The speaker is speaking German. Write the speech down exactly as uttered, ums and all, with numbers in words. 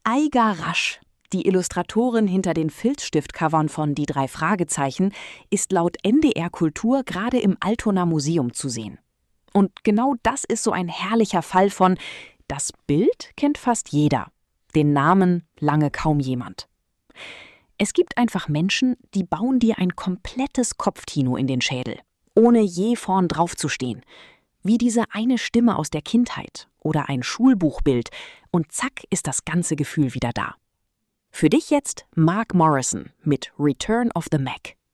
Aiga Rasch, die Illustratorin hinter den Filzstiftcovern von Die drei Fragezeichen, ist laut N D R Kultur gerade im Altonaer Museum zu sehen. Und genau das ist so ein herrlicher Fall von: Das Bild kennt fast jeder, den Namen lange kaum jemand. Es gibt einfach Menschen, die bauen dir ein komplettes Kopfkino in den Schädel, ohne je vorn drauf zu stehen. Wie diese eine Stimme aus der Kindheit oder ein Schulbuchbild, und zack ist das ganze Gefühl wieder da. Für dich jetzt Mark Morrison mit Return of the Mac.